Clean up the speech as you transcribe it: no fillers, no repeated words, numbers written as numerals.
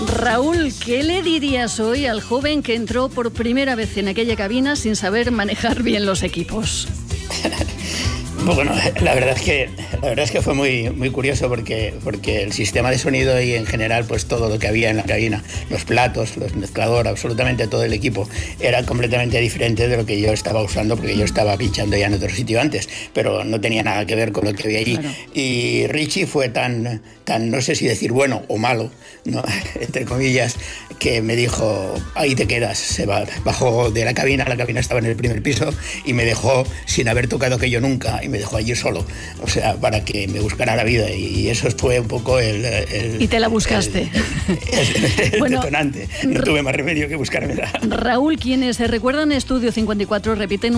Raúl, ¿qué le dirías hoy al joven que entró por primera vez en aquella cabina sin saber manejar bien los equipos? Bueno, la verdad es que fue muy curioso porque el sistema de sonido y en general pues todo lo que había en la cabina, los platos, los mezcladores, absolutamente todo el equipo era completamente diferente de lo que yo estaba usando, porque yo estaba pinchando ya en otro sitio antes, pero no tenía nada que ver con lo que había allí. Claro. Y Richie fue tan no sé si decir bueno o malo, ¿no? Entre comillas, que me dijo, ahí te quedas. Se bajó de la cabina estaba en el primer piso y me dejó sin haber tocado aquello nunca y me dejó allí solo, o sea, para que me buscara la vida, y eso fue un poco el y te la buscaste. El bueno, detonante. No tuve más remedio que buscármela. Raúl, quienes se recuerdan Estudio 54 repiten